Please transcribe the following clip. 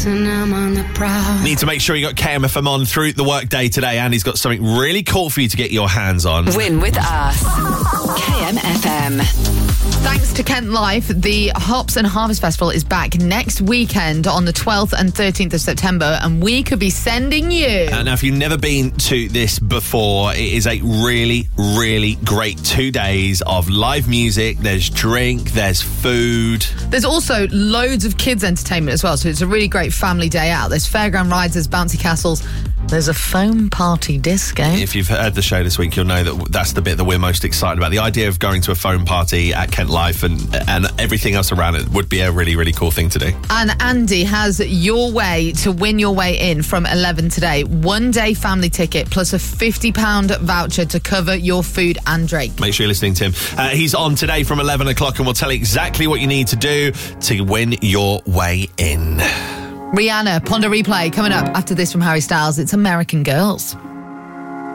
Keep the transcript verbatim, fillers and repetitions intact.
Need to make sure you got K M F M on through the workday today. Andy's got something really cool for you to get your hands on. Win with us. K M F M. Thanks to Kent Life, the Hops and Harvest Festival is back next weekend on the twelfth and thirteenth of September, and we could be sending you. Uh, now, if you've never been to this before, it is a really, really great two days of live music. There's drink, there's food. There's also loads of kids' entertainment as well, so it's a really great family day out. There's fairground rides, there's bouncy castles. There's a foam party disco. If you've heard the show this week, you'll know that that's the bit that we're most excited about. The idea of going to a foam party at Kent Life and, and everything else around it would be a really, really cool thing to do. And Andy has your way to win your way in from eleven today. One day family ticket plus a fifty pounds voucher to cover your food and drink. Make sure you're listening to him. Uh, he's on today from eleven o'clock and we'll tell you exactly what you need to do to win your way in. Rihanna, Ponder Replay, coming up after this from Harry Styles. It's American Girls.